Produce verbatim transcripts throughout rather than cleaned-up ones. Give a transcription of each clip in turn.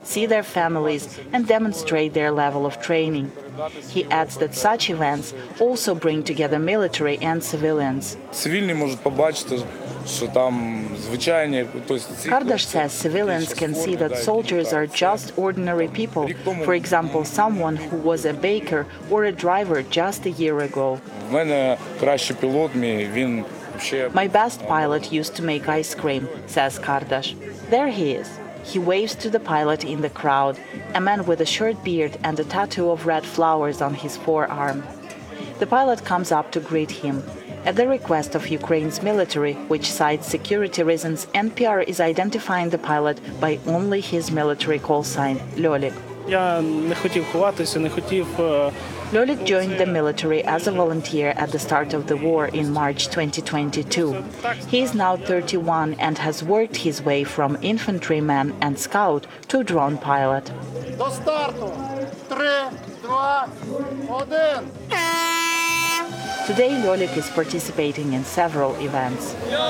see their families, and demonstrate their level of training. He adds that such events also bring together military and civilians. Цивільні можуть побачити, що там звичайні, тобто ці Kardash says civilians can see that soldiers are just ordinary people. For example, someone who was a baker or a driver just a year ago. В мене кращий пілот мій, він ще My best pilot used to make ice cream, says Kardash. There he is. He waves to the pilot in the crowd, a man with a short beard and a tattoo of red flowers on his forearm. The pilot comes up to greet him. At the request of Ukraine's military, which cites security reasons, N P R is identifying the pilot by only his military call sign, Lyolik. Я не хотів ховатися, не хотів. Lyolik joined the military as a volunteer at the start of the war in March twenty twenty-two. He is now thirty-one and has worked his way from infantryman and scout to drone pilot. До старту! Три, два, один! Today, Lyolik is participating in several events.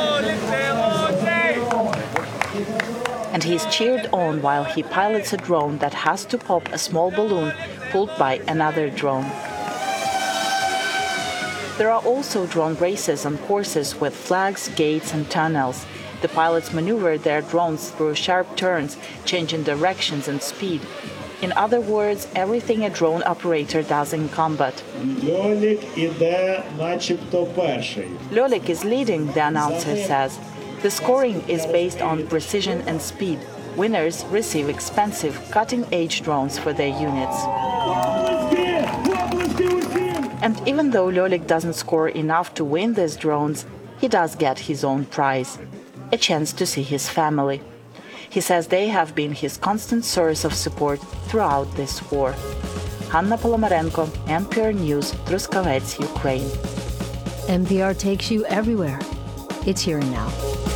And he is cheered on while he pilots a drone that has to pop a small balloon pulled by another drone. There are also drone races on courses with flags, gates, and tunnels. The pilots maneuver their drones through sharp turns, changing directions and speed. In other words, everything a drone operator does in combat. Льолік іде начебто перший. Lyolik is leading, the announcer says. The scoring is based on precision and speed. Winners receive expensive, cutting-edge drones for their units. And even though Lyolik doesn't score enough to win these drones, he does get his own prize, a chance to see his family. He says they have been his constant source of support throughout this war. Hanna Polomarenko, N P R News, Truskavets, Ukraine. N P R takes you everywhere. It's here and now.